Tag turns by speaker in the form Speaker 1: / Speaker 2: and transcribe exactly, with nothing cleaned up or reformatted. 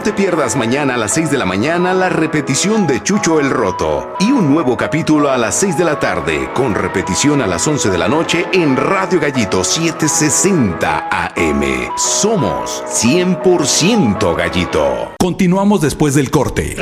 Speaker 1: te pierdas mañana a las seis de la mañana la repetición de Chucho el Roto y un nuevo capítulo a las seis de la tarde con repetición a las once de la noche en Radio Gallito setecientos sesenta A M. Somos cien por ciento Gallito.
Speaker 2: Continuamos después del corte.